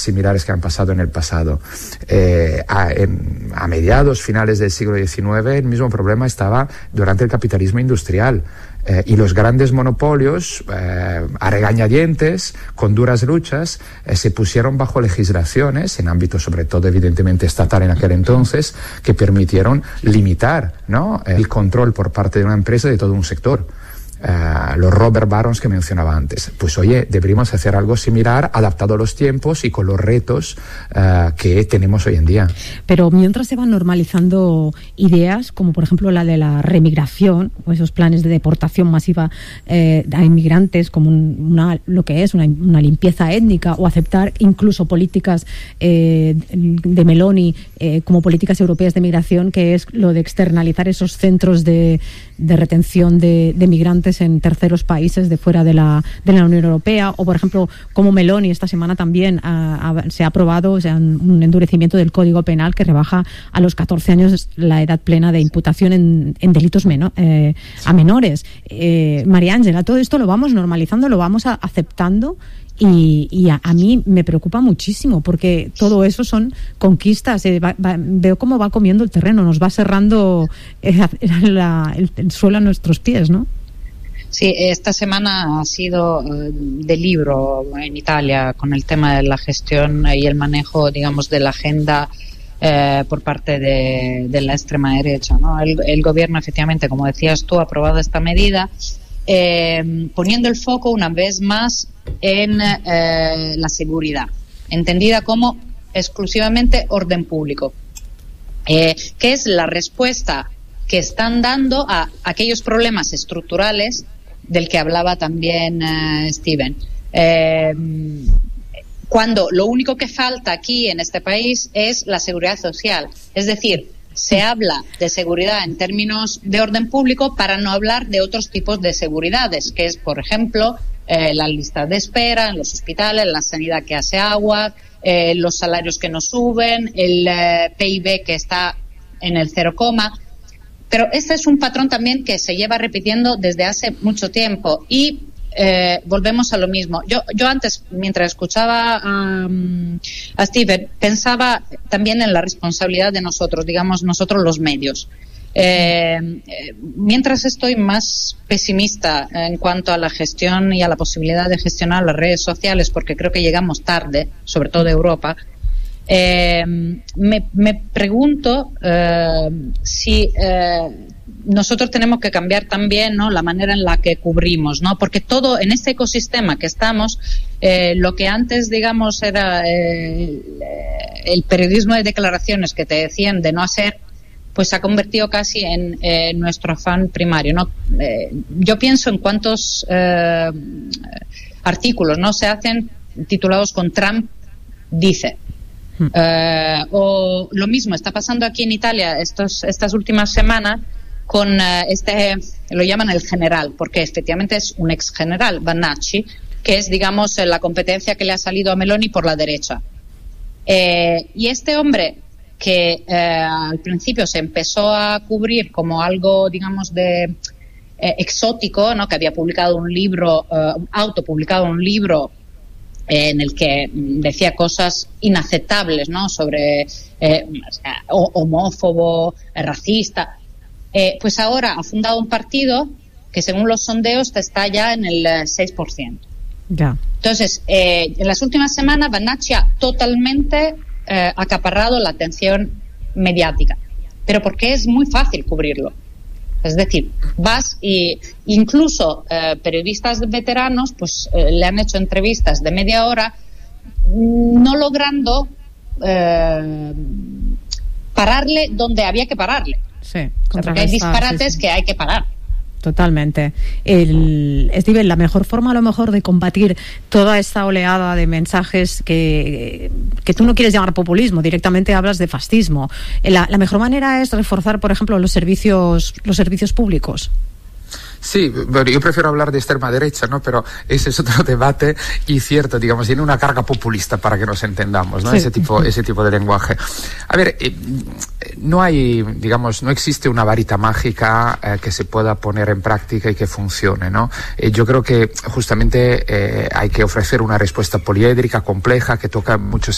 similares que han pasado en el pasado. A mediados, finales del siglo XIX, el mismo problema estaba durante el capitalismo industrial. Y los grandes monopolios, a regañadientes, con duras luchas, se pusieron bajo legislaciones, en ámbito sobre todo evidentemente estatal en aquel entonces, que permitieron limitar, ¿no?, el control por parte de una empresa de todo un sector. Los robber barons que mencionaba antes. Pues oye, deberíamos hacer algo similar, adaptado a los tiempos y con los retos que tenemos hoy en día. Pero mientras se van normalizando ideas, como por ejemplo la de la remigración, o esos planes de deportación masiva a inmigrantes, como lo que es una limpieza étnica, o aceptar incluso políticas de Meloni como políticas europeas de migración, que es lo de externalizar esos centros de retención de migrantes en terceros países de fuera de la Unión Europea, o por ejemplo como Meloni esta semana también se ha aprobado un endurecimiento del Código Penal que rebaja a los 14 años la edad plena de imputación en delitos a menores. María Ángela, todo esto lo vamos normalizando, lo vamos aceptando. Y a mí me preocupa muchísimo, porque todo eso son conquistas. Veo cómo va comiendo el terreno, nos va cerrando el suelo a nuestros pies, ¿no? Sí, esta semana ha sido de libro en Italia con el tema de la gestión y el manejo, digamos, de la agenda por parte de la extrema derecha, ¿no? El gobierno, efectivamente, como decías tú, ha aprobado esta medida, poniendo el foco una vez más en la seguridad, entendida como exclusivamente orden público, que es la respuesta que están dando a aquellos problemas estructurales del que hablaba también Steven. Cuando lo único que falta aquí en este país es la seguridad social, es decir, se habla de seguridad en términos de orden público para no hablar de otros tipos de seguridades, que es, por ejemplo, la lista de espera en los hospitales, la sanidad que hace agua, los salarios que no suben, el PIB que está en el 0, pero este es un patrón también que se lleva repitiendo desde hace mucho tiempo y volvemos a lo mismo. Yo antes, mientras escuchaba a Steven, pensaba también en la responsabilidad de nosotros, digamos, nosotros los medios. Mientras estoy más pesimista en cuanto a la gestión y a la posibilidad de gestionar las redes sociales, porque creo que llegamos tarde, sobre todo Europa, me pregunto si nosotros tenemos que cambiar también, ¿no?, la manera en la que cubrimos, ¿no? Porque todo en este ecosistema que estamos, lo que antes, digamos, era el periodismo de declaraciones que te decían de no hacer, pues se ha convertido casi en nuestro afán primario, ¿no? Yo pienso en cuántos artículos, ¿no?, se hacen titulados con Trump dice. O lo mismo está pasando aquí en Italia estas últimas semanas con lo llaman el general, porque efectivamente es un ex general, Vannacci, que es, digamos, la competencia que le ha salido a Meloni por la derecha. Y este hombre que al principio se empezó a cubrir como algo, digamos, de exótico, ¿no?, que había publicado un libro, autopublicado un libro en el que decía cosas inaceptables, ¿no?, sobre homófobo, racista, pues ahora ha fundado un partido que según los sondeos está ya en el 6%. Ya. Entonces, en las últimas semanas Vannacci ha totalmente acaparrado la atención mediática, pero porque es muy fácil cubrirlo. Es decir, vas y incluso periodistas veteranos pues le han hecho entrevistas de media hora, no logrando pararle donde había que pararle. Sí, o sea, porque hay disparates que hay que parar. Totalmente. Steven, la mejor forma a lo mejor de combatir toda esta oleada de mensajes que tú no quieres llamar populismo, directamente hablas de fascismo. La mejor manera es reforzar, por ejemplo, los servicios públicos. Sí, bueno, yo prefiero hablar de extrema derecha, ¿no? Pero ese es otro debate y cierto, digamos, tiene una carga populista para que nos entendamos, ¿no? Sí. Ese tipo de lenguaje. A ver, no hay, digamos, no existe una varita mágica que se pueda poner en práctica y que funcione, ¿no? Yo creo que justamente hay que ofrecer una respuesta poliédrica, compleja, que toca muchos